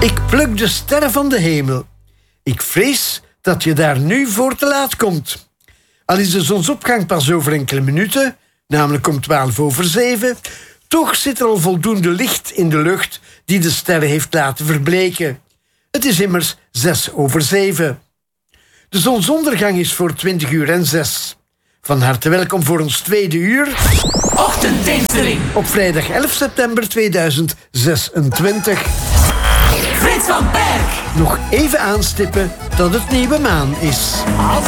Ik pluk de sterren van de hemel. Ik vrees dat je daar nu voor te laat komt. Al is de zonsopgang pas over enkele minuten, namelijk om 7:12, toch zit er al voldoende licht in de lucht die de sterren heeft laten verbleken. Het is immers 6:07. De zonsondergang is voor 20:06. Van harte welkom voor ons tweede uur. Ochtendtinteling. Op vrijdag 11 september 2026. Frits van Perk. Nog even aanstippen dat het nieuwe maan is.